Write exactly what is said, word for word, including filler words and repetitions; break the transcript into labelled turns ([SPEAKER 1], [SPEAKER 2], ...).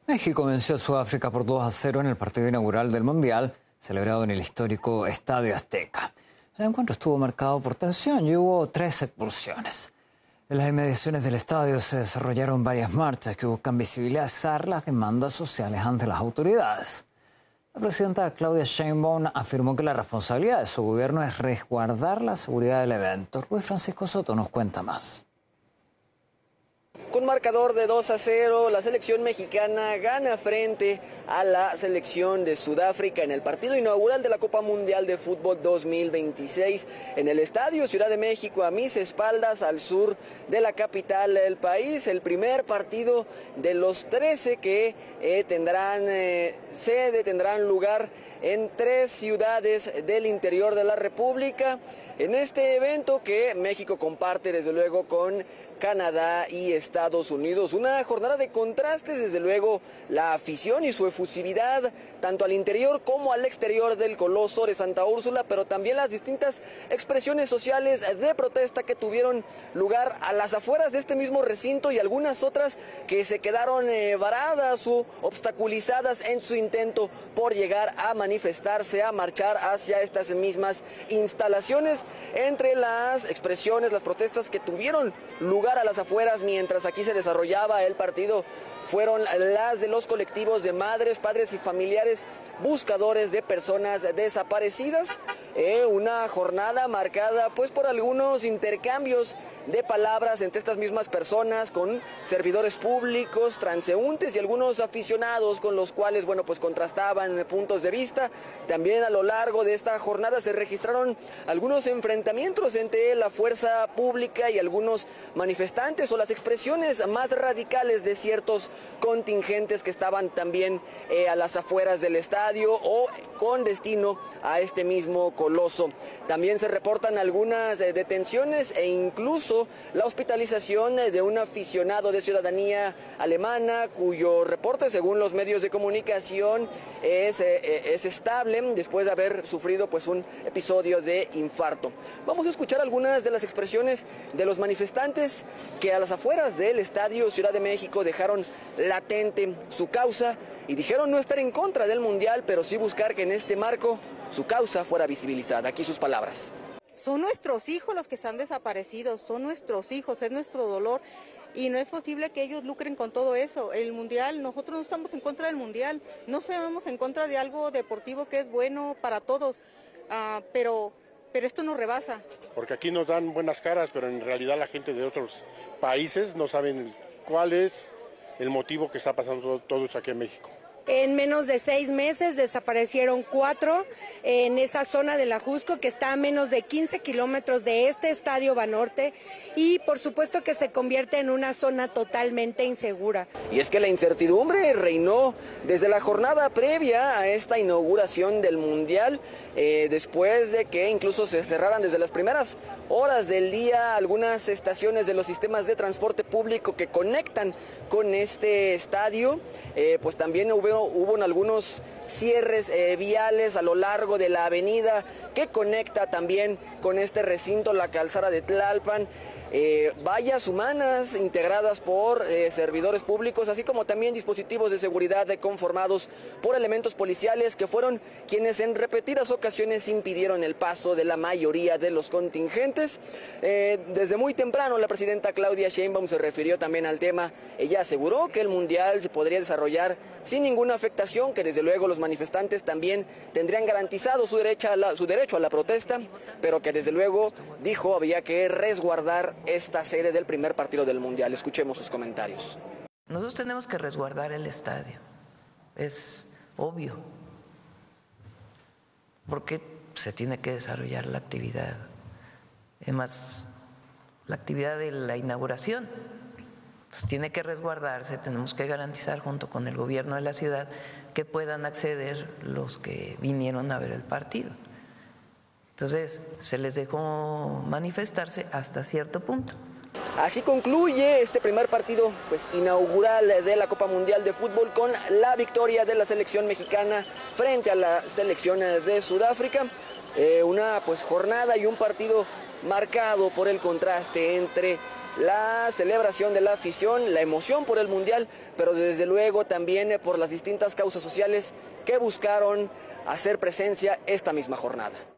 [SPEAKER 1] México venció a Sudáfrica por dos a cero en el partido inaugural del Mundial, celebrado en el histórico Estadio Azteca. El encuentro estuvo marcado por tensión y hubo tres expulsiones. En las inmediaciones del estadio se desarrollaron varias marchas que buscan visibilizar las demandas sociales ante las autoridades. La presidenta Claudia Sheinbaum afirmó que la responsabilidad de su gobierno es resguardar la seguridad del evento. Luis Francisco Soto nos cuenta más.
[SPEAKER 2] Con marcador de dos a cero, la selección mexicana gana frente a la selección de Sudáfrica en el partido inaugural de la Copa Mundial de Fútbol dos mil veintiséis en el Estadio Ciudad de México, a mis espaldas, al sur de la capital del país. El primer partido de los trece que eh, tendrán eh, sede, tendrán lugar en tres ciudades del interior de la República. En este evento que México comparte desde luego con Canadá y Estados Unidos. Una jornada de contrastes, desde luego la afición y su efusividad, tanto al interior como al exterior del Coloso de Santa Úrsula, pero también las distintas expresiones sociales de protesta que tuvieron lugar a las afueras de este mismo recinto y algunas otras que se quedaron eh, varadas o obstaculizadas en su intento por llegar a manifestarse, a marchar hacia estas mismas instalaciones. Entre las expresiones, las protestas que tuvieron lugar a las afueras mientras aquí se desarrollaba el partido fueron las de los colectivos de madres, padres y familiares buscadores de personas desaparecidas. Eh, una jornada marcada pues por algunos intercambios de palabras entre estas mismas personas con servidores públicos, transeúntes y algunos aficionados con los cuales, bueno, pues contrastaban puntos de vista. También a lo largo de esta jornada se registraron algunos enfrentamientos entre la fuerza pública y algunos manifestantes o las expresiones más radicales de ciertos contingentes que estaban también eh, a las afueras del estadio o con destino a este mismo Coloso. También se reportan algunas eh, detenciones e incluso la hospitalización eh, de un aficionado de ciudadanía alemana cuyo reporte, según los medios de comunicación, es, eh, es estable después de haber sufrido pues un episodio de infarto. Vamos a escuchar algunas de las expresiones de los manifestantes que a las afueras del Estadio Ciudad de México dejaron latente su causa y dijeron no estar en contra del Mundial, pero sí buscar que en este marco su causa fuera visibilizada. Aquí sus palabras.
[SPEAKER 3] Son nuestros hijos los que están desaparecidos, son nuestros hijos, es nuestro dolor y no es posible que ellos lucren con todo eso. El Mundial, nosotros no estamos en contra del Mundial, no estamos en contra de algo deportivo que es bueno para todos, uh, pero, pero esto nos rebasa.
[SPEAKER 4] Porque aquí nos dan buenas caras, pero en realidad la gente de otros países no saben cuál es el motivo que está pasando todo eso aquí en México.
[SPEAKER 5] En menos de seis meses desaparecieron cuatro en esa zona de la Jusco, que está a menos de quince kilómetros de este Estadio Banorte, y por supuesto que se convierte en una zona totalmente insegura.
[SPEAKER 2] Y es que la incertidumbre reinó desde la jornada previa a esta inauguración del Mundial, eh, después de que incluso se cerraran desde las primeras horas del día algunas estaciones de los sistemas de transporte público que conectan con este estadio. Eh, pues también hubo, hubo algunos cierres eh, viales a lo largo de la avenida que conecta también con este recinto, la calzada de Tlalpan. Eh, vallas humanas integradas por eh, servidores públicos, así como también dispositivos de seguridad conformados por elementos policiales que fueron quienes en repetidas ocasiones impidieron el paso de la mayoría de los contingentes. Eh, desde muy temprano la presidenta Claudia Sheinbaum se refirió también al tema. Ella aseguró que el Mundial se podría desarrollar sin ninguna afectación, que desde luego los manifestantes también tendrían garantizado su derecho a la, su derecho a la protesta, pero que desde luego, dijo, había que resguardar esta sede del primer partido del Mundial. Escuchemos sus comentarios.
[SPEAKER 6] Nosotros tenemos que resguardar el estadio, es obvio, porque se tiene que desarrollar la actividad, además la actividad de la inauguración, entonces tiene que resguardarse, tenemos que garantizar junto con el gobierno de la ciudad que puedan acceder los que vinieron a ver el partido. Entonces, se les dejó manifestarse hasta cierto punto.
[SPEAKER 2] Así concluye este primer partido pues, inaugural de la Copa Mundial de Fútbol con la victoria de la selección mexicana frente a la selección de Sudáfrica. Eh, una pues, jornada y un partido marcado por el contraste entre la celebración de la afición, la emoción por el Mundial, pero desde luego también por las distintas causas sociales que buscaron hacer presencia esta misma jornada.